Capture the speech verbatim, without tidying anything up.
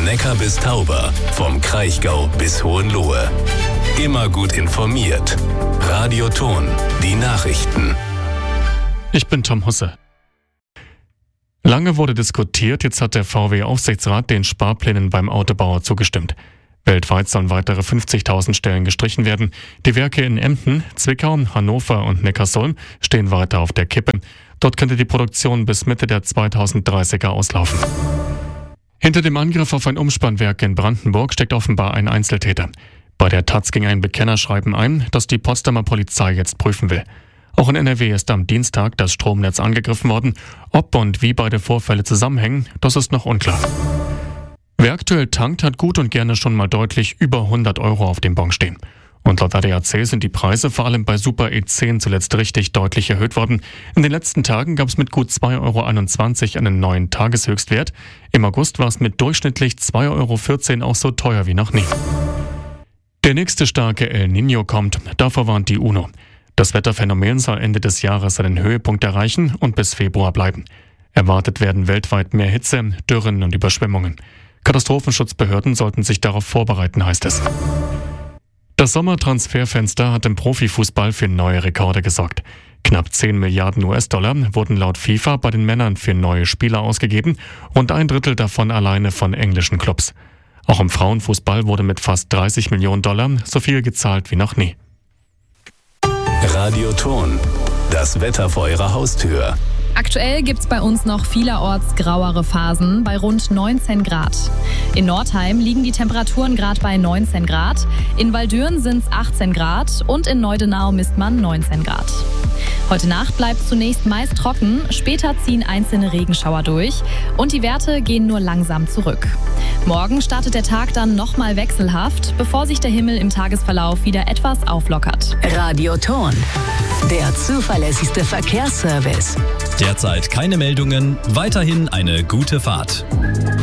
Neckar bis Tauber, vom Kraichgau bis Hohenlohe. Immer gut informiert. Radio Thon, die Nachrichten. Ich bin Tom Husse. Lange wurde diskutiert, jetzt hat der V W-Aufsichtsrat den Sparplänen beim Autobauer zugestimmt. Weltweit sollen weitere fünfzigtausend Stellen gestrichen werden. Die Werke in Emden, Zwickau, Hannover und Neckarsulm stehen weiter auf der Kippe. Dort könnte die Produktion bis Mitte der zweitausenddreißiger auslaufen. Hinter dem Angriff auf ein Umspannwerk in Brandenburg steckt offenbar ein Einzeltäter. Bei der Taz ging ein Bekennerschreiben ein, das die Potsdamer Polizei jetzt prüfen will. Auch in N R W ist am Dienstag das Stromnetz angegriffen worden. Ob und wie beide Vorfälle zusammenhängen, das ist noch unklar. Wer aktuell tankt, hat gut und gerne schon mal deutlich über hundert Euro auf dem Bon stehen. Und laut A D A C sind die Preise vor allem bei Super E zehn zuletzt richtig deutlich erhöht worden. In den letzten Tagen gab es mit gut zwei Euro einundzwanzig einen neuen Tageshöchstwert. Im August war es mit durchschnittlich zwei Euro vierzehn auch so teuer wie noch nie. Der nächste starke El Niño kommt, davor warnt die UNO. Das Wetterphänomen soll Ende des Jahres seinen Höhepunkt erreichen und bis Februar bleiben. Erwartet werden weltweit mehr Hitze, Dürren und Überschwemmungen. Katastrophenschutzbehörden sollten sich darauf vorbereiten, heißt es. Das Sommertransferfenster hat im Profifußball für neue Rekorde gesorgt. Knapp zehn Milliarden U S-Dollar wurden laut FIFA bei den Männern für neue Spieler ausgegeben, rund ein Drittel davon alleine von englischen Clubs. Auch im Frauenfußball wurde mit fast dreißig Millionen Dollar so viel gezahlt wie noch nie. Radio Thon, das Wetter vor Ihrer Haustür. Aktuell gibt es bei uns noch vielerorts grauere Phasen bei rund neunzehn Grad. In Nordheim liegen die Temperaturen gerade bei neunzehn Grad, in Waldürn sind es achtzehn Grad und in Neudenau misst man neunzehn Grad. Heute Nacht bleibt zunächst meist trocken, später ziehen einzelne Regenschauer durch und die Werte gehen nur langsam zurück. Morgen startet der Tag dann nochmal wechselhaft, bevor sich der Himmel im Tagesverlauf wieder etwas auflockert. Radio Thon, der zuverlässigste Verkehrsservice. Derzeit keine Meldungen, weiterhin eine gute Fahrt.